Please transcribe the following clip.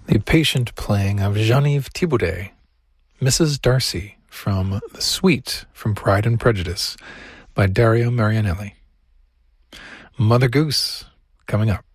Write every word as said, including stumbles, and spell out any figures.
The patient playing of Geneviève Thibaudet, Missus Darcy, from The Suite from Pride and Prejudice by Dario Marianelli. Mother Goose, coming up.